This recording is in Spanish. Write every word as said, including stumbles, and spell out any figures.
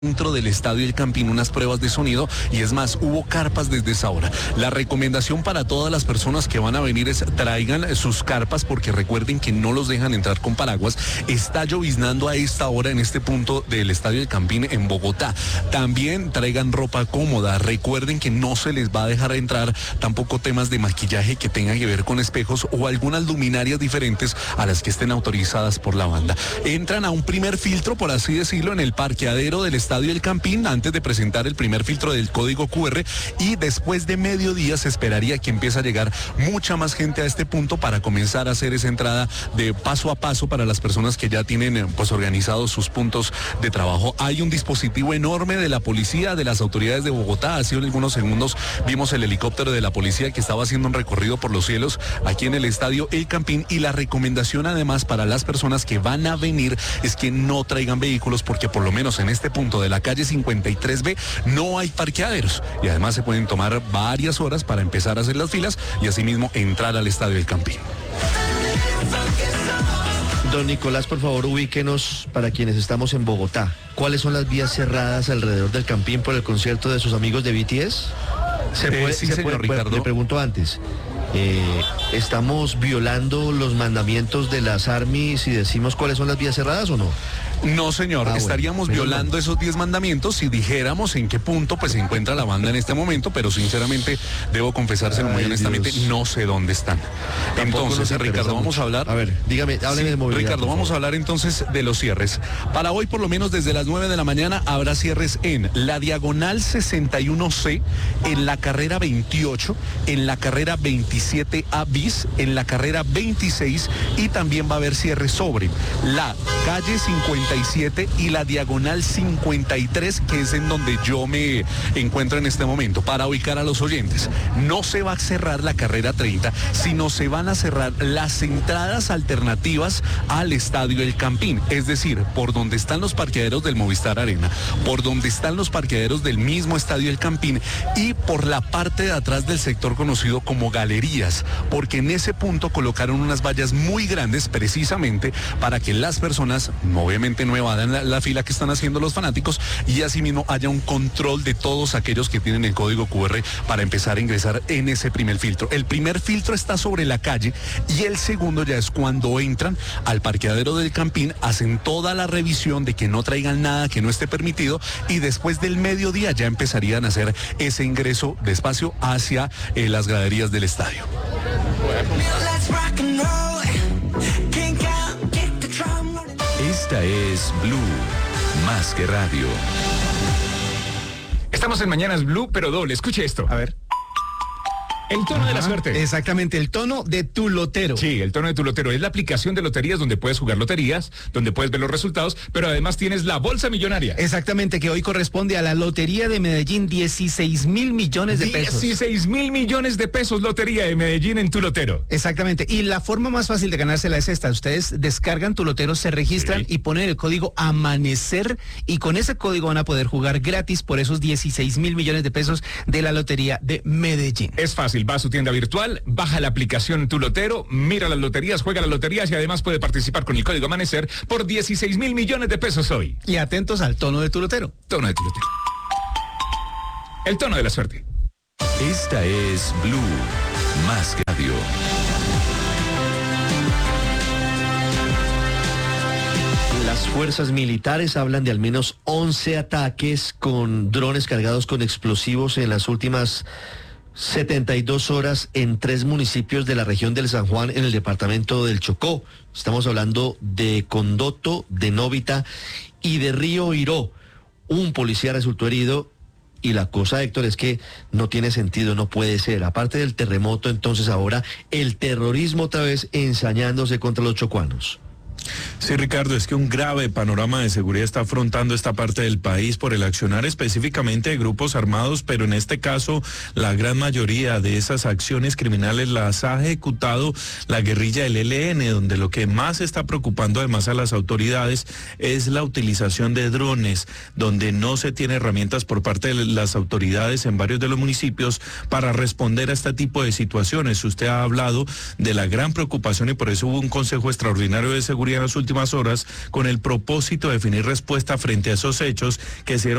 dentro del estadio El Campín unas pruebas de sonido y es más, hubo carpas desde esa hora. La recomendación para todas las personas que van a venir es traigan sus carpas porque recuerden que no los dejan entrar con paraguas. Está lloviznando a esta hora en este punto del estadio El Campín en Bogotá. También traigan ropa cómoda. Recuerden que no se les va a dejar entrar tampoco temas de maquillaje que tengan que ver con espejos o algunas luminarias diferentes a las que estén autorizadas por la banda. Entran a un primer filtro, por así decirlo, en el parqueadero del estadio Estadio El Campín antes de presentar el primer filtro del código cu erre y después de mediodía se esperaría que empiece a llegar mucha más gente a este punto para comenzar a hacer esa entrada de paso a paso para las personas que ya tienen pues organizados sus puntos de trabajo. Hay un dispositivo enorme de la policía, de las autoridades de Bogotá. Hace algunos segundos vimos el helicóptero de la policía que estaba haciendo un recorrido por los cielos aquí en el estadio El Campín y la recomendación además para las personas que van a venir es que no traigan vehículos porque por lo menos en este punto de la calle cincuenta y tres be no hay parqueaderos y además se pueden tomar varias horas para empezar a hacer las filas y asimismo entrar al estadio El Campín. Don Nicolás, por favor, ubíquenos para quienes estamos en Bogotá. ¿Cuáles son las vías cerradas alrededor del Campín por el concierto de sus amigos de B T S? ¿Se eh, puede, sí, se señor puede, Ricardo. Le pregunto antes. Eh, ¿Estamos violando los mandamientos de las ARMY si decimos cuáles son las vías cerradas o no? No, señor, ah, estaríamos bueno, violando esos diez mandamientos si dijéramos en qué punto pues se encuentra la banda en este momento, pero sinceramente debo confesárselo Ay, muy honestamente, Dios. no sé dónde están. Tampoco entonces, Ricardo, vamos a hablar. A ver, dígame, hábleme sí, de movilidad. Ricardo, vamos a hablar entonces de los cierres. Para hoy, por lo menos desde las nueve de la mañana, habrá cierres en la diagonal sesenta y uno ce, en la carrera veintiocho, en la carrera veintisiete a bis, en la carrera veintiséis y también va a haber cierres sobre la calle cincuenta y siete y la diagonal cincuenta y tres, que es en donde yo me encuentro en este momento. Para ubicar a los oyentes, no se va a cerrar la carrera treinta, sino se van a cerrar las entradas alternativas al estadio El Campín, es decir, por donde están los parqueaderos del Movistar Arena, por donde están los parqueaderos del mismo estadio El Campín y por la parte de atrás del sector conocido como galerías, porque en ese punto colocaron unas vallas muy grandes precisamente para que las personas, obviamente no evadan la, la fila que están haciendo los fanáticos y asimismo haya un control de todos aquellos que tienen el código cu erre para empezar a ingresar en ese primer filtro. El primer filtro está sobre la calle y el segundo ya es cuando entran al parqueadero del Campín, hacen toda la revisión de que no traigan nada que no esté permitido y después del mediodía ya empezarían a hacer ese ingreso despacio hacia eh, las graderías del estadio. Esta es Blue, más que radio. Estamos en Mañanas Blue, pero doble. Escuche esto. A ver. El tono Ajá, de la suerte. Exactamente, el tono de tu lotero. Sí, el tono de tu lotero. Es la aplicación de loterías donde puedes jugar loterías, donde puedes ver los resultados, pero además tienes la bolsa millonaria. Exactamente, que hoy corresponde a la Lotería de Medellín, dieciséis mil millones de pesos. dieciséis mil millones de pesos, Lotería de Medellín en tu lotero. Exactamente, y la forma más fácil de ganársela es esta. Ustedes descargan tu lotero, se registran sí. y ponen el código Amanecer y con ese código van a poder jugar gratis por esos dieciséis mil millones de pesos de la Lotería de Medellín. Es fácil. Va a su tienda virtual, baja la aplicación Tu Lotero, mira las loterías, juega las loterías y además puede participar con el código Amanecer por dieciséis mil millones de pesos hoy. Y atentos al tono de tu lotero. Tono de tu lotero. El tono de la suerte. Esta es Blue, más que radio. Las fuerzas militares hablan de al menos once ataques con drones cargados con explosivos en las últimas setenta y dos horas en tres municipios de la región del San Juan en el departamento del Chocó. Estamos hablando de Condoto, de Novita y de Río Iró. Un policía resultó herido y la cosa, Héctor, es que no tiene sentido, no puede ser. Aparte del terremoto, entonces ahora el terrorismo otra vez ensañándose contra los chocuanos. Sí, Ricardo, es que un grave panorama de seguridad está afrontando esta parte del país por el accionar específicamente de grupos armados, pero en este caso la gran mayoría de esas acciones criminales las ha ejecutado la guerrilla del E L N, donde lo que más está preocupando además a las autoridades es la utilización de drones, donde no se tiene herramientas por parte de las autoridades en varios de los municipios para responder a este tipo de situaciones. Usted ha hablado de la gran preocupación y por eso hubo un Consejo Extraordinario de Seguridad Procuraduría en las últimas horas con el propósito de definir respuesta frente a esos hechos que se dieron